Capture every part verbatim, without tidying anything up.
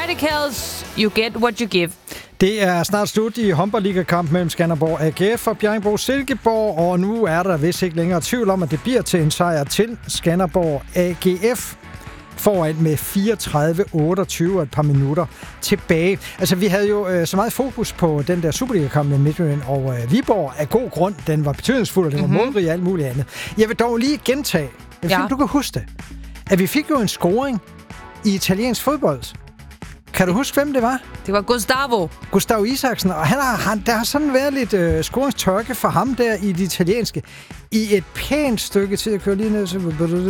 Radicals, you get what you give. Det er snart slut i håndboldligakamp mellem Skanderborg A G F og Bjerringbro Silkeborg, og nu er der vist ikke længere tvivl om, at det bliver til en sejr til Skanderborg A G F. Foran med fireogtredive otteogtyve og et par minutter tilbage. Altså, vi havde jo øh, så meget fokus på den der Superliga-kamp med Midtjylland og øh, Viborg af god grund. Den var betydningsfuld, og den var mm-hmm. målrig og alt muligt andet. Jeg vil dog lige gentage, jeg ja. du kan huske det, at vi fik jo en scoring i italiensk fodbold. Kan du huske, hvem det var? Det var Gustavo. Gustavo Isaksen, og han har, han, der har sådan været lidt øh, scoringstørke for ham der i det italienske. I et pænt stykke tid at køre lige ned. Så...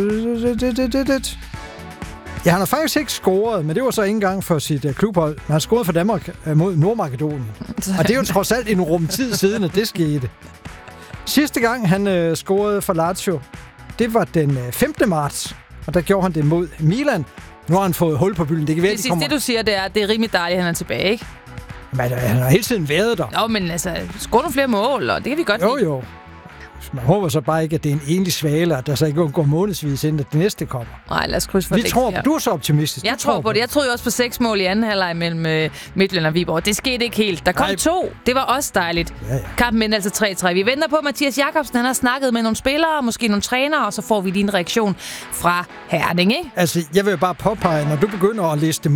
Ja, han har faktisk ikke scoret, men det var så ikke engang for sit uh, klubhold. Men han scorede for Danmark uh, mod Nordmakedonien. Og det er jo trods alt en rumtid siden, at det skete. Sidste gang, han uh, scorede for Lazio, det var den uh, femte marts. Og der gjorde han det mod Milan. Nu har han fået hul på bylden. Det kan være, det, kommer... det, du siger, det er, det er rimelig dejligt, at han er tilbage, ikke? Men uh, han har hele tiden været der. Nå, men altså, score nogle flere mål, og det kan vi godt Jo, lide. jo. Man håber så bare ikke, at det er en enlig svale, at der så ikke går månedsvis, inden at det næste kommer. Nej, lad os krydse for det. Vi tror, du er så optimistisk. Jeg tror på det. Jeg troede jo også på seks mål i anden halvleg mellem uh, Midtjylland og Viborg. Det skete ikke helt. Der kom Nej. to. Det var også dejligt. Ja, ja. Kampen endte altså tre tre. Vi venter på, at Mathias Jakobsen han har snakket med nogle spillere, måske nogle trænere, og så får vi lige en reaktion fra Herning, ikke? Altså, jeg vil bare påpege, når du begynder at liste